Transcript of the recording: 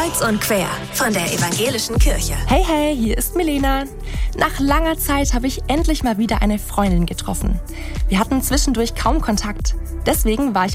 Kreuz und quer von der Evangelischen Kirche. Hey, hey, hier ist Milena. Nach langer Zeit habe ich endlich mal wieder eine Freundin getroffen. Wir hatten zwischendurch kaum Kontakt. Deswegen war ich